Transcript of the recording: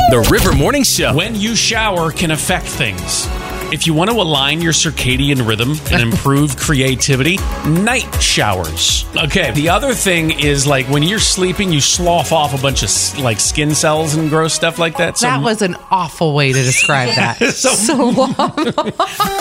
The River Morning Show. When you shower can affect things. If you want to align your circadian rhythm and improve creativity, night showers. Okay, the other thing is like when you're sleeping, you slough off a bunch of like skin cells and gross stuff like that. That was an awful way to describe that. So long.